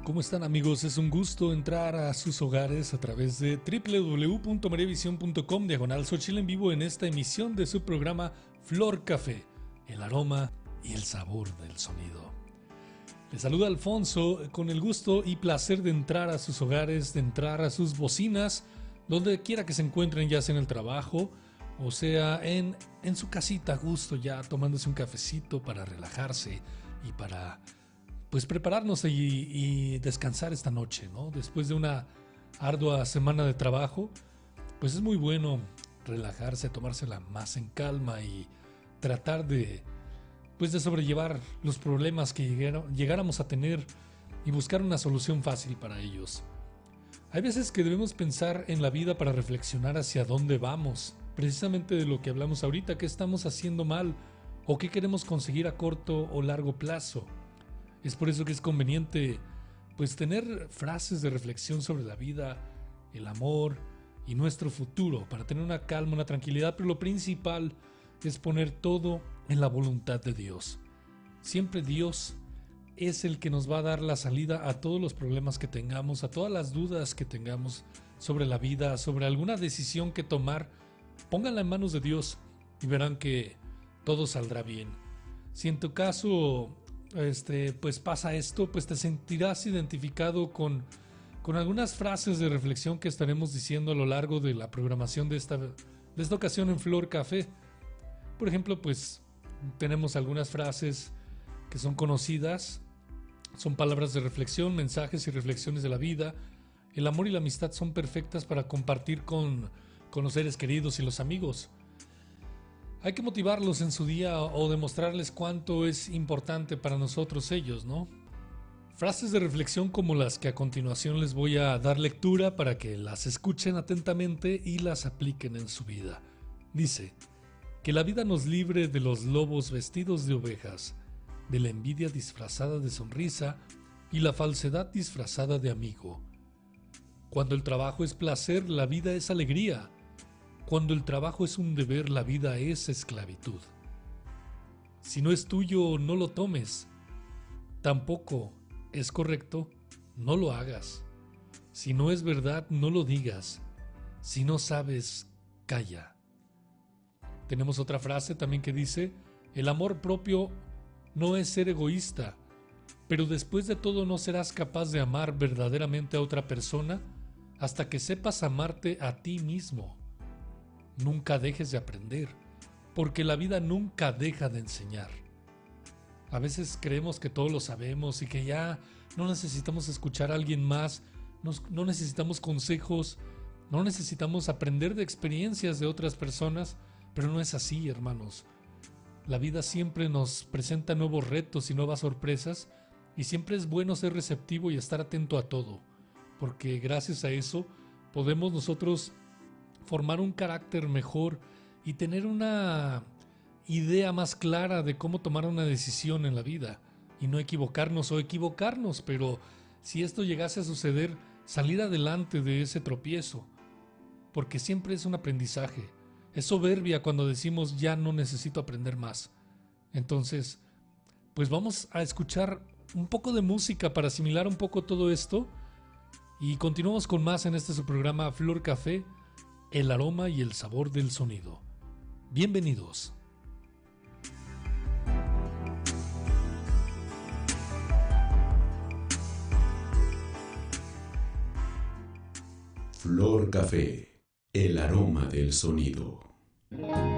¿Cómo están, amigos? Es un gusto entrar a sus hogares a través de www.mariavision.com/Xochitl en vivo en esta emisión de su programa Flor Café, el aroma y el sabor del sonido. Les saluda Alfonso con el gusto y placer de entrar a sus hogares, de entrar a sus bocinas, donde quiera que se encuentren, ya sea en el trabajo o sea en su casita a gusto, ya tomándose un cafecito para relajarse y para pues prepararnos y descansar esta noche, ¿no? Después de una ardua semana de trabajo, pues es muy bueno relajarse, tomársela más en calma y tratar de sobrellevar los problemas que llegáramos a tener y buscar una solución fácil para ellos. Hay veces que debemos pensar en la vida para reflexionar hacia dónde vamos, precisamente de lo que hablamos ahorita, qué estamos haciendo mal o qué queremos conseguir a corto o largo plazo. Es por eso que es conveniente pues tener frases de reflexión sobre la vida, el amor y nuestro futuro para tener una calma, una tranquilidad, pero lo principal es poner todo en la voluntad de Dios. Siempre Dios es el que nos va a dar la salida a todos los problemas que tengamos, a todas las dudas que tengamos sobre la vida, sobre alguna decisión que tomar. Pónganla en manos de Dios y verán que todo saldrá bien. Si en tu caso pues pasa esto, pues te sentirás identificado con algunas frases de reflexión que estaremos diciendo a lo largo de la programación de esta ocasión en Flor Café. Por ejemplo, pues tenemos algunas frases que son conocidas, son palabras de reflexión, mensajes y reflexiones de la vida. El amor y la amistad son perfectas para compartir con los seres queridos y los amigos. Hay que motivarlos en su día o demostrarles cuánto es importante para nosotros ellos, ¿no? Frases de reflexión como las que a continuación les voy a dar lectura para que las escuchen atentamente y las apliquen en su vida. Dice: que la vida nos libre de los lobos vestidos de ovejas, de la envidia disfrazada de sonrisa y la falsedad disfrazada de amigo. Cuando el trabajo es placer, la vida es alegría. Cuando el trabajo es un deber, la vida es esclavitud. Si no es tuyo, no lo tomes. Tampoco es correcto, no lo hagas. Si no es verdad, no lo digas. Si no sabes, calla. Tenemos otra frase también que dice: el amor propio no es ser egoísta, pero después de todo no serás capaz de amar verdaderamente a otra persona hasta que sepas amarte a ti mismo. Nunca dejes de aprender, porque la vida nunca deja de enseñar. A veces creemos que todo lo sabemos y que ya no necesitamos escuchar a alguien más, no necesitamos consejos, no necesitamos aprender de experiencias de otras personas, pero no es así, hermanos. La vida siempre nos presenta nuevos retos y nuevas sorpresas, y siempre es bueno ser receptivo y estar atento a todo, porque gracias a eso podemos nosotros formar un carácter mejor y tener una idea más clara de cómo tomar una decisión en la vida y no equivocarnos o equivocarnos, pero si esto llegase a suceder, salir adelante de ese tropiezo, porque siempre es un aprendizaje. Es soberbia cuando decimos ya no necesito aprender más. Entonces, pues vamos a escuchar un poco de música para asimilar un poco todo esto y continuamos con más en este su programa Flor Café, el aroma y el sabor del sonido. Bienvenidos. Flor Café, el aroma del sonido.